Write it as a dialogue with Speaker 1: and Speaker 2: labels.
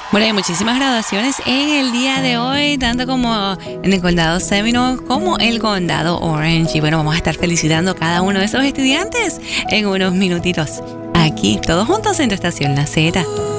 Speaker 1: Bueno, hay muchísimas graduaciones en el día de hoy, tanto como en el condado Seminole como el condado Orange. Y bueno, vamos a estar felicitando a cada uno de esos estudiantes en unos minutitos. Aquí, todos juntos en tu estación La Z.